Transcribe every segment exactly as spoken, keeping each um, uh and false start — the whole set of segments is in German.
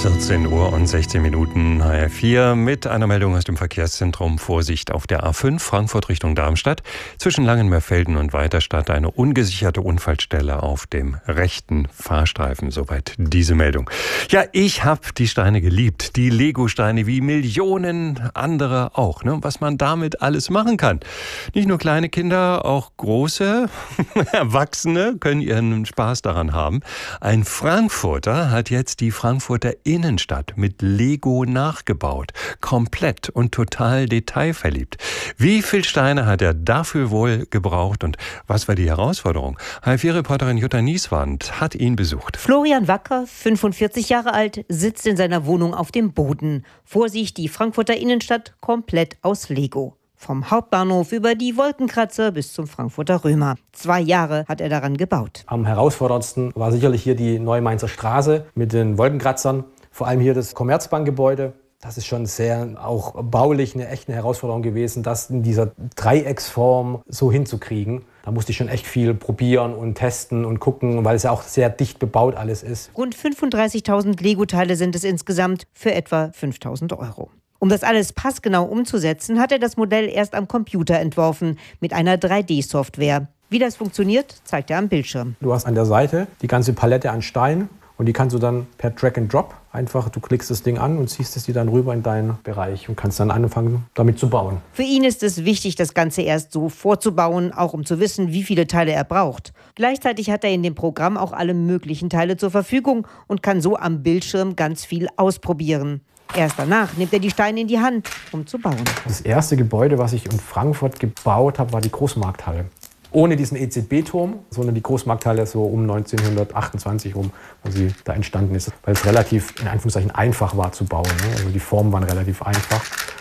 vierzehn Uhr und sechzehn Minuten, H R vier mit einer Meldung aus dem Verkehrszentrum. Vorsicht auf der A fünf, Frankfurt Richtung Darmstadt. Zwischen Langenmeerfelden und Weiterstadt eine ungesicherte Unfallstelle auf dem rechten Fahrstreifen. Soweit diese Meldung. Ja, ich habe die Steine geliebt. Die Lego-Steine wie Millionen andere auch. Ne? Was man damit alles machen kann. Nicht nur kleine Kinder, auch große Erwachsene können ihren Spaß daran haben. Ein Frankfurter hat jetzt die Frankfurter Innenstadt mit Lego nachgebaut. Komplett und total detailverliebt. Wie viele Steine hat er dafür wohl gebraucht und was war die Herausforderung? H R vier-Reporterin Jutta Nieswand hat ihn besucht. Florian Wacker, fünfundvierzig Jahre alt, sitzt in seiner Wohnung auf dem Boden. Vor sich die Frankfurter Innenstadt komplett aus Lego. Vom Hauptbahnhof über die Wolkenkratzer bis zum Frankfurter Römer. Zwei Jahre hat er daran gebaut. Am herausforderndsten war sicherlich hier die Neue-Mainzer Straße mit den Wolkenkratzern. Vor allem hier das Commerzbankgebäude. Das ist schon sehr auch baulich eine echte Herausforderung gewesen, das in dieser Dreiecksform so hinzukriegen. Da musste ich schon echt viel probieren und testen und gucken, weil es ja auch sehr dicht bebaut alles ist. Rund fünfunddreißigtausend Lego-Teile sind es insgesamt für etwa fünftausend Euro. Um das alles passgenau umzusetzen, hat er das Modell erst am Computer entworfen, mit einer drei D-Software. Wie das funktioniert, zeigt er am Bildschirm. Du hast an der Seite die ganze Palette an Steinen und die kannst du dann per Drag and Drop einfach, du klickst das Ding an und ziehst es dir dann rüber in deinen Bereich und kannst dann anfangen, damit zu bauen. Für ihn ist es wichtig, das Ganze erst so vorzubauen, auch um zu wissen, wie viele Teile er braucht. Gleichzeitig hat er in dem Programm auch alle möglichen Teile zur Verfügung und kann so am Bildschirm ganz viel ausprobieren. Erst danach nimmt er die Steine in die Hand, um zu bauen. Das erste Gebäude, was ich in Frankfurt gebaut habe, war die Großmarkthalle. Ohne diesen E Z B-Turm, sondern die Großmarkthalle so um neunzehnhundertachtundzwanzig rum, als sie da entstanden ist. Weil es relativ, in Anführungszeichen, einfach war zu bauen. Also die Formen waren relativ einfach.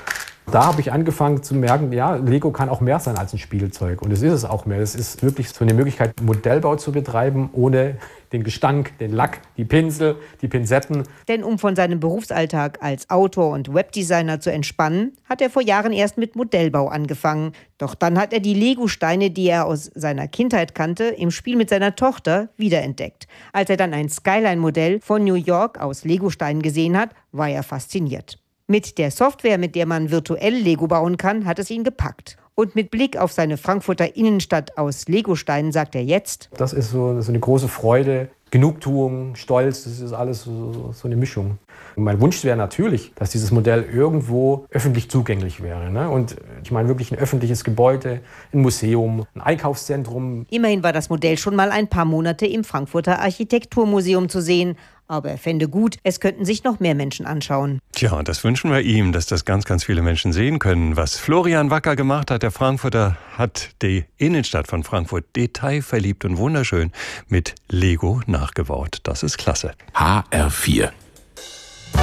Da habe ich angefangen zu merken, ja, Lego kann auch mehr sein als ein Spielzeug. Und es ist es auch mehr. Es ist wirklich so eine Möglichkeit, Modellbau zu betreiben, ohne den Gestank, den Lack, die Pinsel, die Pinzetten. Denn um von seinem Berufsalltag als Autor und Webdesigner zu entspannen, hat er vor Jahren erst mit Modellbau angefangen. Doch dann hat er die Lego-Steine, die er aus seiner Kindheit kannte, im Spiel mit seiner Tochter wiederentdeckt. Als er dann ein Skyline-Modell von New York aus Lego-Steinen gesehen hat, war er fasziniert. Mit der Software, mit der man virtuell Lego bauen kann, hat es ihn gepackt. Und mit Blick auf seine Frankfurter Innenstadt aus Legosteinen sagt er jetzt: Das ist so, so eine große Freude, Genugtuung, Stolz, das ist alles so, so eine Mischung. Und mein Wunsch wäre natürlich, dass dieses Modell irgendwo öffentlich zugänglich wäre. Ne? Und ich meine wirklich ein öffentliches Gebäude, ein Museum, ein Einkaufszentrum. Immerhin war das Modell schon mal ein paar Monate im Frankfurter Architekturmuseum zu sehen. Aber er fände gut, es könnten sich noch mehr Menschen anschauen. Tja, das wünschen wir ihm, dass das ganz, ganz viele Menschen sehen können. Was Florian Wacker gemacht hat, der Frankfurter, hat die Innenstadt von Frankfurt detailverliebt und wunderschön mit Lego nachgebaut. Das ist klasse. H R vier